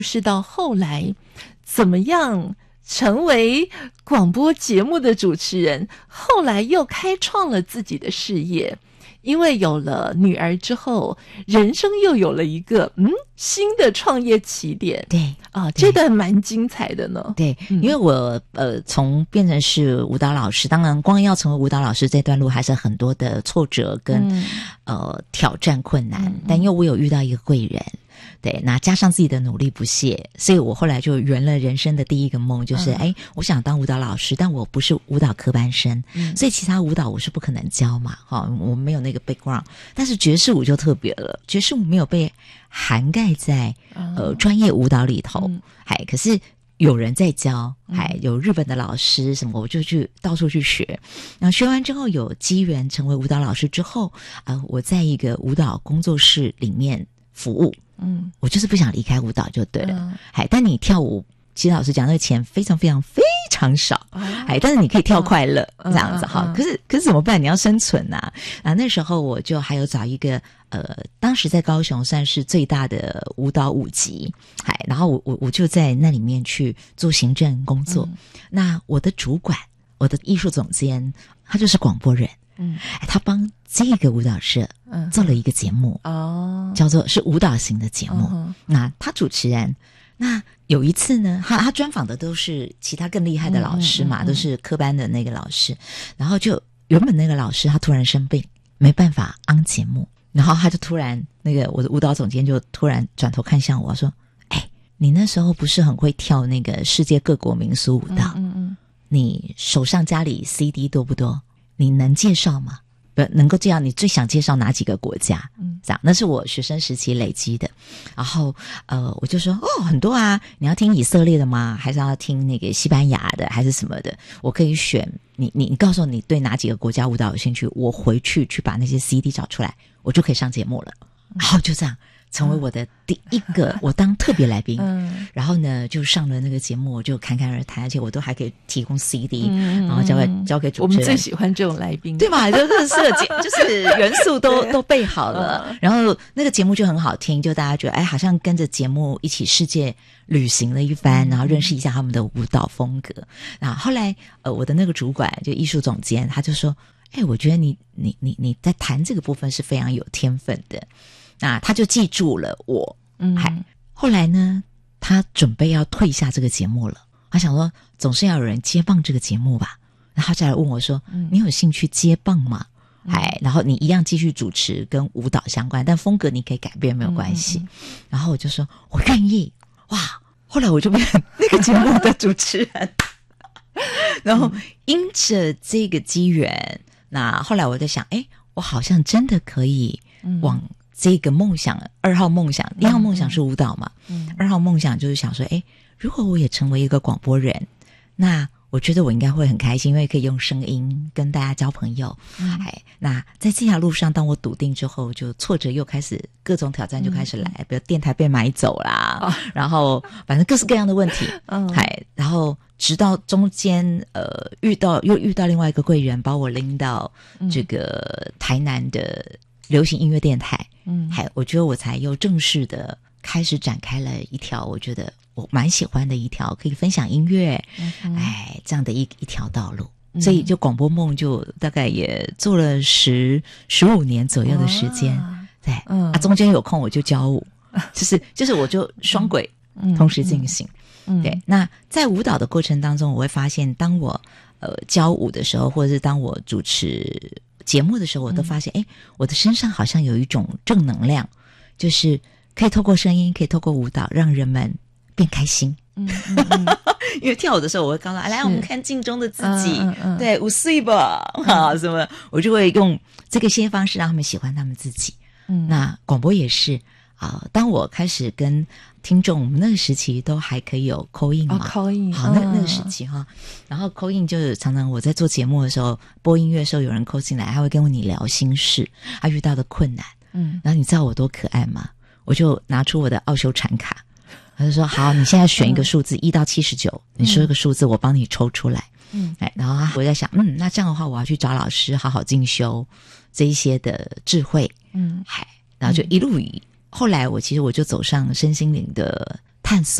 是到后来怎么样成为广播节目的主持人，后来又开创了自己的事业。因为有了女儿之后，人生又有了一个新的创业起点。 对啊，这段蛮精彩的呢。 对，因为我从变成是舞蹈老师，当然光要成为舞蹈老师这段路还是很多的挫折跟挑战困难，但因为我有遇到一个贵人。对，那加上自己的努力不懈，所以我后来就圆了人生的第一个梦，就是我想当舞蹈老师，但我不是舞蹈科班生，所以其他舞蹈我是不可能教嘛，我没有那个 background。但是爵士舞就特别了，爵士舞没有被涵盖在专业舞蹈里头，可是有人在教，有日本的老师什么，我就去到处去学。然后学完之后有机缘成为舞蹈老师之后，我在一个舞蹈工作室里面服务。我就是不想离开舞蹈就对了。但你跳舞，其实老实讲，那个钱非常非常非常少。但是你可以跳快乐，这样子哈。可是怎么办？你要生存啊！那时候我就还有找一个当时在高雄算是最大的舞蹈舞集，然后我就在那里面去做行政工作。那我的主管，我的艺术总监，他就是广播人。他帮这个舞蹈社做了一个节目，叫做是舞蹈型的节目。那他主持人，那有一次呢，他专访的都是其他更厉害的老师嘛，都是科班的那个老师。然后就原本那个老师他突然生病，没办法on节目，然后他就突然那个我的舞蹈总监就突然转头看向我说：“你那时候不是很会跳那个世界各国民俗舞蹈？你手上家里 CD 多不多？你能介绍吗？能够这样，你最想介绍哪几个国家？这样，那是我学生时期累积的。然后我就说很多啊，你要听以色列的吗？还是要听那个西班牙的，还是什么的？我可以选你告诉我你对哪几个国家舞蹈有兴趣，我回去把那些 CD 找出来，我就可以上节目了。然后就这样。成为我的第一个，我当特别来宾，然后呢就上了那个节目，我就侃侃而谈，而且我都还可以提供 CD，然后交给主持人。我们最喜欢这种来宾， 对嘛？就是设计，就是元素都备好了，然后那个节目就很好听，就大家觉得好像跟着节目一起世界旅行了一番，然后认识一下他们的舞蹈风格。然后后来我的那个主管就艺术总监，他就说：“我觉得你在谈这个部分是非常有天分的。”那他就记住了我，后来呢，他准备要退下这个节目了。他想说，总是要有人接棒这个节目吧。然后他就来问我说：“你有兴趣接棒吗？”然后你一样继续主持跟舞蹈相关，但风格你可以改变，没有关系。然后我就说我愿意。哇！后来我就变成那个节目的主持人。然后因着这个机缘，那后来我在想，我好像真的可以往这个梦想，2号梦想，1号梦想是舞蹈嘛，2号梦想就是想说，如果我也成为一个广播人，那我觉得我应该会很开心，因为可以用声音跟大家交朋友。那在这条路上，当我笃定之后，就挫折又开始，各种挑战就开始来，比如电台被买走啦，然后反正各式各样的问题。然后直到中间遇到另外一个贵人，把我拎到这个台南的流行音乐电台。我觉得我才又正式的开始展开了一条我觉得我蛮喜欢的一条可以分享音乐这样的一条道路。所以就广播梦就大概也做了15年左右的时间。对中间有空我就教舞，就是我就双轨同时进行。对，那在舞蹈的过程当中，我会发现当我教舞的时候，或者是当我主持节目的时候，我都发现我的身上好像有一种正能量，就是可以透过声音，可以透过舞蹈让人们变开心。因为跳舞的时候我会告诉他，来我们看镜中的自己，对，5岁吧什么，我就会用这些方式让他们喜欢他们自己。那广播也是当我开始跟听众，我们那个时期都还可以有 call in 嘛 call in 好，那个时期然后 call in 就是常常我在做节目的时候，播音乐的时候有人 call 进来，他会跟你聊心事，他遇到的困难。然后你知道我多可爱吗？我就拿出我的奥修禅卡，他就说好，你现在选一个数字1到79，你说一个数字我帮你抽出来。然后我在想那这样的话我要去找老师好好进修这一些的智慧。然后就一路后来我就走上身心灵的探索。